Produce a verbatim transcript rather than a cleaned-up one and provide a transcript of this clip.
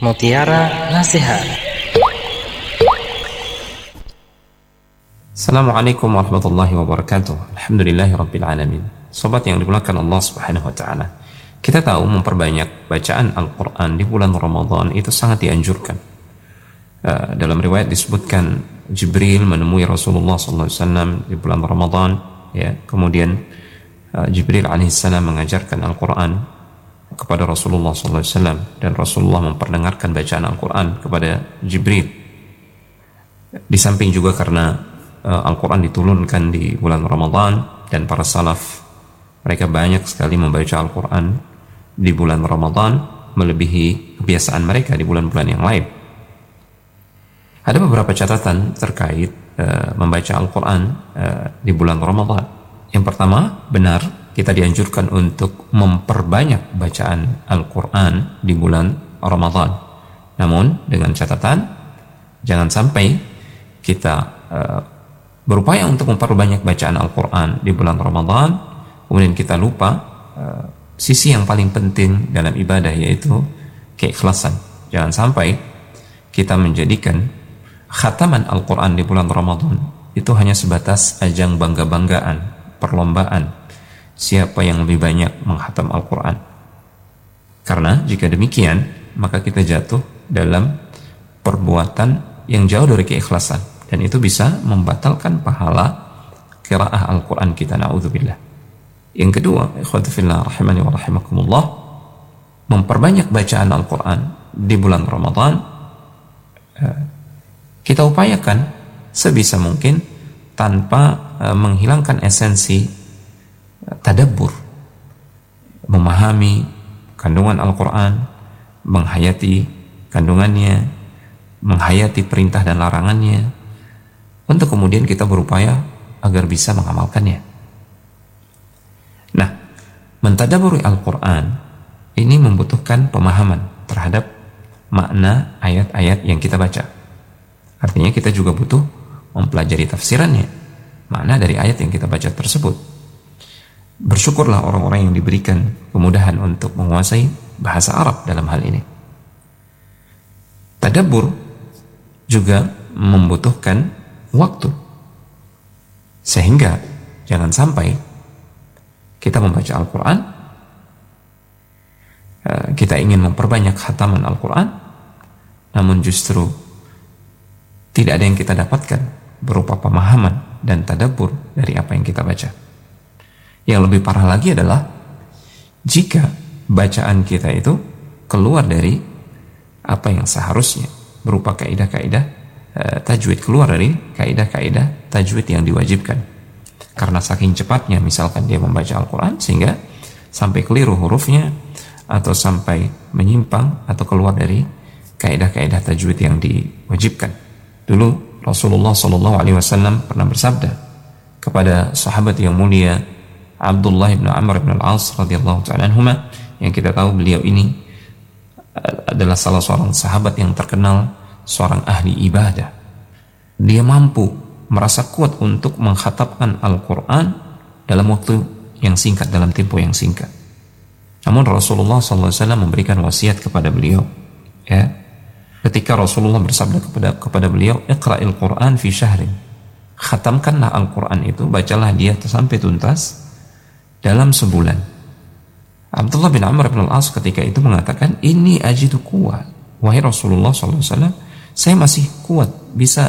Mutiara Nasihat. Assalamualaikum warahmatullahi wabarakatuh. Alhamdulillahi rabbil alamin. Sobat yang dimuliakan Allah subhanahu wa ta'ala, kita tahu memperbanyak bacaan Al-Quran di bulan Ramadan itu sangat dianjurkan. uh, Dalam riwayat disebutkan Jibril menemui Rasulullah sallallahu alaihi wasallam di bulan Ramadan, ya. Kemudian uh, Jibril alaihissalam mengajarkan Al-Quran kepada Rasulullah sallallahu alaihi wasallam, dan Rasulullah memperdengarkan bacaan Al-Quran kepada Jibril. Di samping juga karena uh, Al-Quran diturunkan di bulan Ramadan, dan para salaf mereka banyak sekali membaca Al-Quran di bulan Ramadan melebihi kebiasaan mereka di bulan-bulan yang lain. Ada beberapa catatan terkait uh, membaca Al-Quran uh, di bulan Ramadan. Yang pertama, benar kita dianjurkan untuk memperbanyak bacaan Al-Quran di bulan Ramadan. Namun dengan catatan, jangan sampai kita uh, berupaya untuk memperbanyak bacaan Al-Quran di bulan Ramadan, kemudian kita lupa uh, sisi yang paling penting dalam ibadah, yaitu keikhlasan. Jangan sampai kita menjadikan khataman Al-Quran di bulan Ramadan itu hanya sebatas ajang bangga-banggaan, perlombaan siapa yang lebih banyak menghatam Al-Quran. Karena jika demikian, maka kita jatuh dalam perbuatan yang jauh dari keikhlasan, dan itu bisa membatalkan pahala qiraah Al-Quran kita, na'udzubillah. Yang kedua, ikhwati fillah rahimani wa rahimakumullah, memperbanyak bacaan Al-Quran di bulan Ramadan, kita upayakan sebisa mungkin tanpa menghilangkan esensi tadabbur, memahami kandungan Al-Quran, menghayati kandungannya, menghayati perintah dan larangannya, untuk kemudian kita berupaya agar bisa mengamalkannya. Nah, mentadabburi Al-Quran ini membutuhkan pemahaman terhadap makna ayat-ayat yang kita baca. Artinya kita juga butuh mempelajari tafsirannya, makna dari ayat yang kita baca tersebut. Bersyukurlah orang-orang yang diberikan kemudahan untuk menguasai bahasa Arab dalam hal ini. Tadabbur juga membutuhkan waktu, sehingga jangan sampai kita membaca Al-Quran, kita ingin memperbanyak khataman Al-Quran, namun justru tidak ada yang kita dapatkan berupa pemahaman dan tadabbur dari apa yang kita baca. Yang lebih parah lagi adalah jika bacaan kita itu keluar dari apa yang seharusnya, berupa kaidah-kaidah e, tajwid, keluar dari kaidah-kaidah tajwid yang diwajibkan. Karena saking cepatnya misalkan dia membaca Al-Quran, sehingga sampai keliru hurufnya, atau sampai menyimpang atau keluar dari kaidah-kaidah tajwid yang diwajibkan. Dulu Rasulullah shallallahu alaihi wasallam pernah bersabda kepada sahabat yang mulia Abdullah bin Amr bin Al-As radhiyallahu ta'ala anhuma, yang kita tahu beliau ini adalah salah seorang sahabat yang terkenal seorang ahli ibadah. Dia mampu, merasa kuat untuk mengkhatamkan Al-Quran dalam waktu yang singkat, dalam tempo yang singkat. Namun Rasulullah shallallahu alaihi wasallam memberikan wasiat kepada beliau, ya, ketika Rasulullah bersabda kepada kepada beliau, "Iqra'il Quran fi syahrin." Khatamkanlah Al-Quran itu, bacalah dia sampai tuntas dalam sebulan. Abdullah bin Amr bin Al-As ketika itu mengatakan, "Ini ajidu kuat, wahai Rasulullah shallallahu alaihi wasallam, saya masih kuat bisa